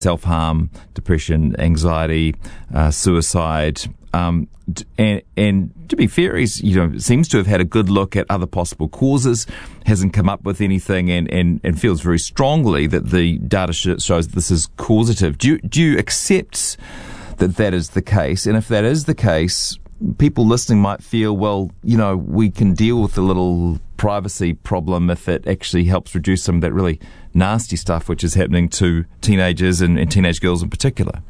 self-harm, depression, anxiety, suicide. And to be fair, he's, seems to have had a good look at other possible causes, hasn't come up with anything, and feels very strongly that the data shows this is causative. Do you accept that is the case? And if that is the case, people listening might feel, well, we can deal with the little privacy problem if it actually helps reduce some of that really nasty stuff which is happening to teenagers and teenage girls in particular.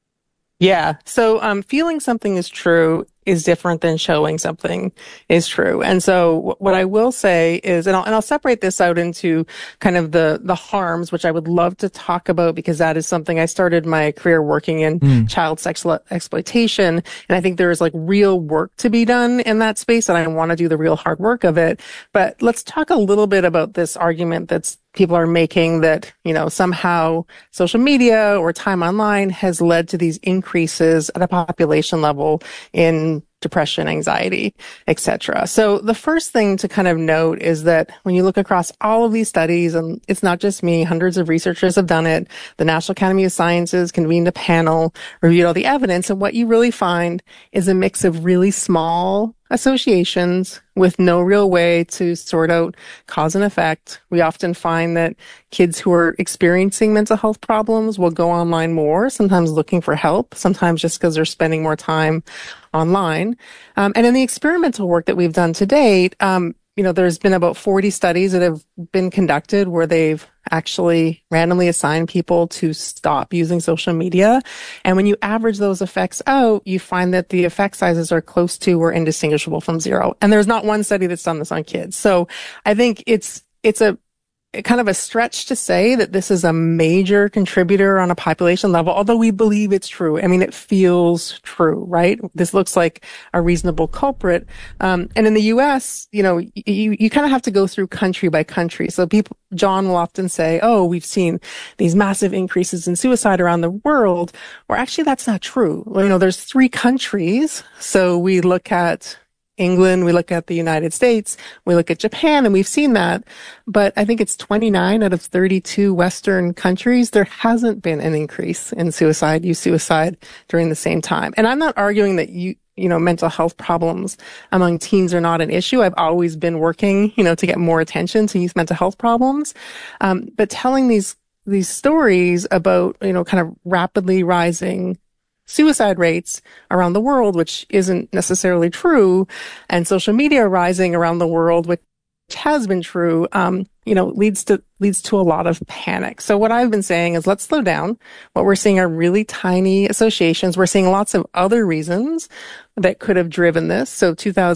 Yeah. So feeling something is true is different than showing something is true. And so what I will say is, and I'll separate this out into kind of the harms, which I would love to talk about, because that is something I started my career working in child sexual exploitation. And I think there is real work to be done in that space, and I want to do the real hard work of it. But let's talk a little bit about this argument that's people are making that, somehow social media or time online has led to these increases at a population level in depression, anxiety, etc. So the first thing to kind of note is that when you look across all of these studies, and it's not just me, hundreds of researchers have done it, the National Academy of Sciences convened a panel, reviewed all the evidence, and what you really find is a mix of really small associations with no real way to sort out cause and effect. We often find that kids who are experiencing mental health problems will go online more, sometimes looking for help, sometimes just because they're spending more time online. And in the experimental work that we've done to date, there's been about 40 studies that have been conducted where they've actually randomly assigned people to stop using social media. And when you average those effects out, you find that the effect sizes are close to or indistinguishable from zero. And there's not one study that's done this on kids. So I think it's a kind of a stretch to say that this is a major contributor on a population level, although we believe it's true. I mean, it feels true, right? This looks like a reasonable culprit. And in the U.S., you kind of have to go through country by country. So John will often say, oh, we've seen these massive increases in suicide around the world. Or actually, that's not true. There's 3 countries. So we look at England, we look at the United States, we look at Japan, and we've seen that. But I think it's 29 out of 32 Western countries. There hasn't been an increase in youth suicide during the same time. And I'm not arguing that mental health problems among teens are not an issue. I've always been working, to get more attention to youth mental health problems. But telling these stories about, kind of rapidly rising suicide rates around the world, which isn't necessarily true, and social media rising around the world, which has been true, leads to a lot of panic. So what I've been saying is, let's slow down. What we're seeing are really tiny associations. We're seeing lots of other reasons that could have driven this. So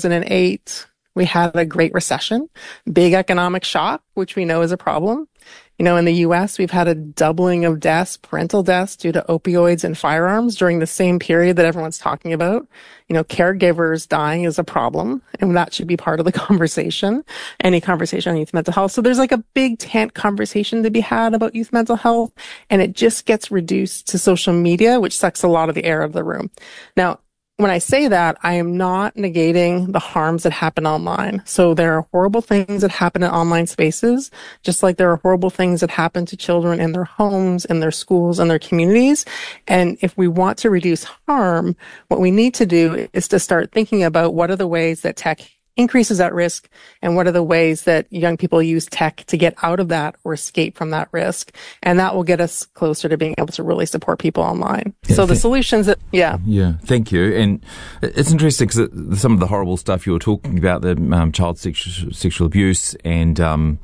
2008, we had a Great Recession, big economic shock, which we know is a problem. In the U.S., we've had a doubling of parental deaths due to opioids and firearms during the same period that everyone's talking about. Caregivers dying is a problem, and that should be part of the conversation, any conversation on youth mental health. So there's a big tent conversation to be had about youth mental health, and it just gets reduced to social media, which sucks a lot of the air out of the room. Now, when I say that, I am not negating the harms that happen online. So there are horrible things that happen in online spaces, just like there are horrible things that happen to children in their homes, in their schools, in their communities. And if we want to reduce harm, what we need to do is to start thinking about what are the ways that tech increases that risk, and what are the ways that young people use tech to get out of that or escape from that risk. And that will get us closer to being able to really support people online. Yeah, so the solutions that, Yeah, thank you. And it's interesting because some of the horrible stuff you were talking about, the child sexual abuse and,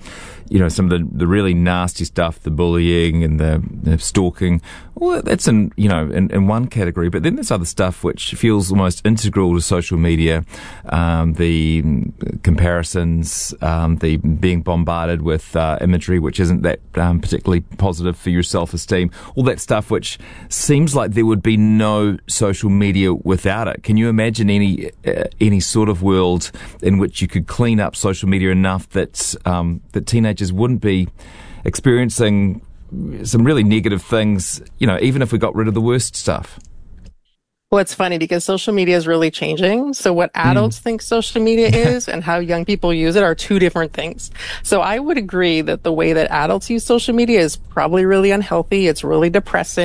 some of the really nasty stuff, the bullying and the stalking, well, that's in one category. But then there's other stuff which feels almost integral to social media, the comparisons, the being bombarded with imagery which isn't that particularly positive for your self-esteem, all that stuff which seems like there would be no social media without it. Can you imagine any sort of world in which you could clean up social media enough that teenagers wouldn't be experiencing some really negative things, even if we got rid of the worst stuff? Well, it's funny because social media is really changing. So what adults think social media is and how young people use it are 2 different things. So I would agree that the way that adults use social media is probably really unhealthy. It's really depressing.